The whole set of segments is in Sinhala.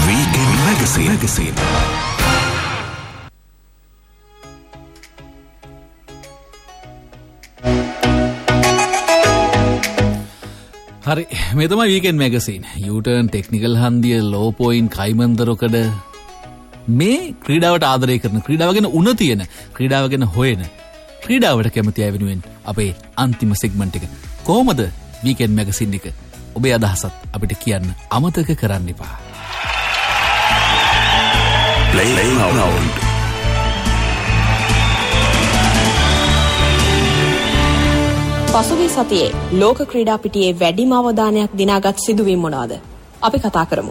Weekend Magazine. හරි මේ තමයි වීකෙන්ඩ් මැගසින්. යූටර්න් ටෙක්නිකල් හන්දිය ලෝ පොයින්ට් කයිමන්දරොකඩ මේ ක්‍රීඩාවට ආදරය කරන ක්‍රීඩාව ගැන උන තියෙන ක්‍රීඩාව ගැන හොයන ක්‍රීඩාවට කැමති අය වෙනුවෙන් අපේ අන්තිම සෙග්මන්ට් එක කොහොමද වීකෙන්ඩ් මැගසින් එක ඔබේ අදහසත් අපිට කියන්න අමතක කරන්න එපා. Play Loud. පසුගිය සතියේ ලෝක ක්‍රීඩා පිටියේ වැඩිම අවධානයක් දිනාගත් සිදුවීම් මොනවාද? අපි කතා කරමු.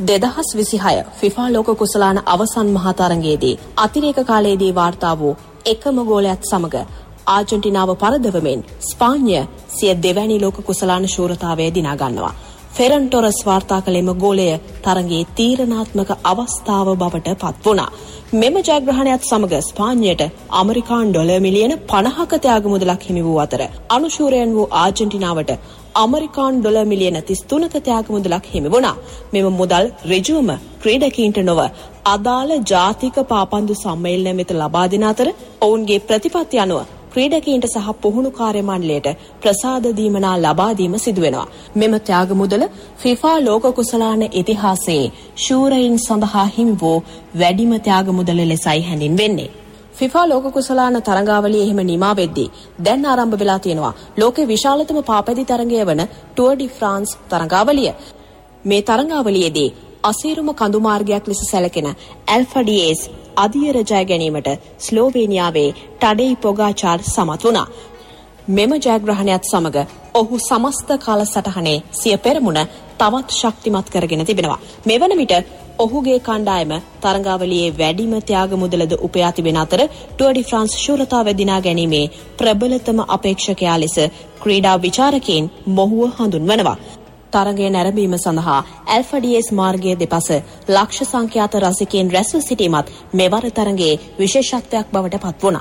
2026 FIFA ලෝක කුසලාන අවසන් මහා තරඟයේදී අතිරේක කාලයේදී වාර්තා වූ එකම ගෝලයක් සමග ආජන්ටිනාව පරදවමින් ස්පාඤ්ඤය සිය දෙවැනි ලෝක කුසලාන ශූරතාවය දිනා ගන්නවා. ෆෙරන් ටොරස් වාර්තා කළ එම ගෝලය තරඟයේ තීරණාත්මක අවස්ථාව බවට පත් වුණා. මෙම ජයග්‍රහණයත් සමග ස්පාඤ්ඤයට ඇමරිකානු ඩොලර් මිලියන 50ක ත්‍යාග මුදලක් හිමි වූ අතර අනුශූරයන් වූ ආජන්ටිනාවට ඇමරිකානු ඩොලර් මිලියන 33ක ත්‍යාග මුදලක් හිමි වුණා. මෙම මුදල් ඍජුවම ක්‍රීඩකීන්ට නොව අදාළ ජාතික පාපන්දු සම්මේලනය වෙත ලබා දෙන අතර ඔවුන්ගේ ප්‍රතිපත්ති අනුව ක්‍රීඩකීන්ට සහ පුහුණු කාර්ය මණ්ඩලයට ප්‍රසාද දීමනා ලබා දීම සිදු වෙනවා. මෙම ත්‍යාග මුදල FIFA ලෝක කුසලාන ඉතිහාසයේ ශූරයින් සඳහා හිමි වූ වැඩිම ත්‍යාග මුදල ලෙසයි හැඳින්වෙන්නේ. FIFA ලෝක කුසලාන තරඟාවලිය එහෙම නිමා වෙද්දී දැන් ආරම්භ වෙලා තියෙනවා ලෝකේ විශාලතම පාපැදි තරඟය වන ටුවර් ඩි ෆ්‍රාන්ස් තරඟාවලිය. මේ තරඟාවලියේදී අසීරුම කඳු මාර්ගයක් ලෙස සැලකෙන ඇල්ෆඩියේස් අධියර ජය ගැනීමට ස්ලෝවේනියාවේ ටඩෙයි පොගාචාර් සමත් වුණා. මෙම ජයග්‍රහණයත් සමග ඔහු සමස්ත කාලසටහනේ සිය පෙරමුණ තවත් ශක්තිමත් කරගෙන තිබෙනවා. මෙවන විට ඔහුගේ කණ්ඩායම තරඟාවලියේ වැඩිම ත්‍යාග මුදලද උපයා තිබෙන අතර ටුවර් ඩි ෆ්‍රාන්ස් ශූරතාව දිනා ගැනීමේ ප්‍රබලතම අපේක්ෂකයා ලෙස ක්‍රීඩා විචාරකයන් මොහුව හඳුන්වනවා. තරගය නැරඹීම සඳහා ඇල්ෆඩියස් මාර්ගයේ දෙපස ලක්ෂ සංඛ්‍යාත රසිකයන් රැස්ව සිටීමත් මෙවර තරගයේ විශේෂත්වයක් බවට පත් වුණා.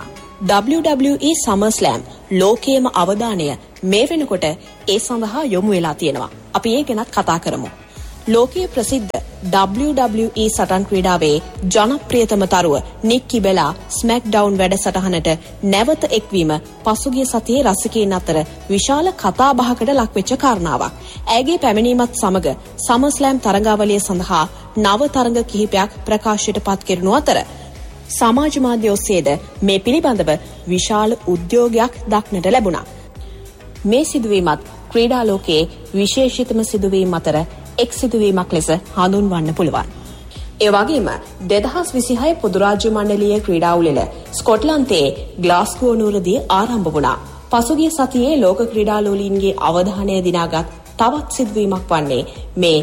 WWE SummerSlam ලෝකයේම අවධානය මේ වෙනකොට ඒ සඳහා යොමු වෙලා තියෙනවා. අපි ඒ ගැනත් කතා කරමු. ලෝකීය ප්‍රසිද්ධ WWE සටන් ක්‍රීඩාවේ ජනප්‍රියතම තරුව නික්කි බෙලා ස්මැක්ඩවුන් වැඩසටහනට නැවත එක්වීම පසුගිය සතියේ රසිකයන් අතර විශාල කතාබහකට ලක්වෙච්ච කාරණාවක්. ඇයගේ පැමිණීමත් සමග SummerSlam තරඟාවලිය සඳහා නව තරඟ කිහිපයක් ප්‍රකාශයට පත් කෙරුණු අතර සමාජ මාධ්‍ය ඔස්සේද මේ පිළිබඳව විශාල උද්‍යෝගයක් දක්නට ලැබුණා. මේ සිදුවීමත් ක්‍රීඩා ලෝකයේ විශේෂිතම සිදුවීම් අතර එක් සිදුවීමක් ලෙස හඳුන්වන්න පුළුවන්. ඒ වගේම 2026 පොදු රාජ්‍ය මණ්ඩලීය ක්‍රීඩා උළෙල ස්කොට්ලන්තයේ ග්ලාස්ගෝ නුවරදී ආරම්භ වුණා. පසුගිය සතියේ ලෝක ක්‍රීඩා ලෝලීන්ගේ අවධානය දිනාගත් තවත් සිදුවීමක් වන්නේ මේ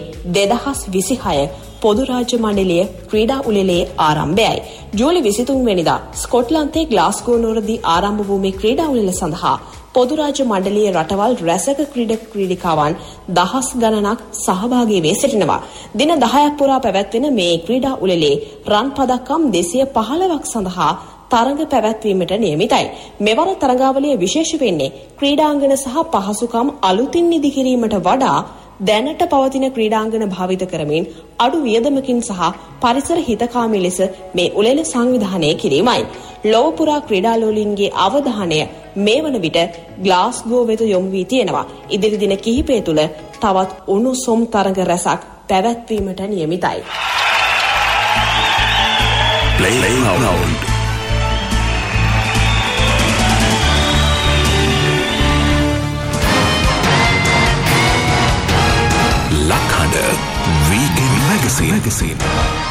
2026 පොදු රාජ්‍ය මණ්ඩලීය ක්‍රීඩා උළෙලේ ආරම්භයයි. ජූලි 23 වෙනිදා ස්කොට්ලන්තයේ ග්ලාස්ගෝ නුවරදී ආරම්භ වූ මේ ක්‍රීඩා උළෙල සඳහා පොදු රාජ්‍ය මණ්ඩලීය රටවල් රැසක ක්‍රීඩක ක්‍රීඩිකාවන් දහස් ගණනක් සහභාගී වී සිටිනවා. දින 10ක් පුරා පැවැත්වෙන මේ ක්‍රීඩා උළෙලේ රන් පදක්කම් 215ක් සඳහා තරඟ පැවැත්වීමට නියමිතයි. මෙවර තරඟාවලිය විශේෂ වෙන්නේ ක්‍රීඩාංගන සහ පහසුකම් අලුතින් නිදි කිරීමට වඩා දැනට පවතින ක්‍රීඩාංගන භාවිත කරමින් අඩු වියදමකින් සහ පරිසර හිතකාමී ලෙස මේ උළෙල සංවිධානය කිරීමයි. ලොව පුරා ක්‍රීඩා ලෝලීන්ගේ අවධානය මේ වන විට ග්ලාස්ගෝ වෙත යොමු වී තියෙනවා. ඉදිරි දින කිහිපය තුළ තවත් උණුසුම් තරඟ රැසක් පැවැත්වීමට නියමිතයි. Play Loud. Lakada Weekend Magazine.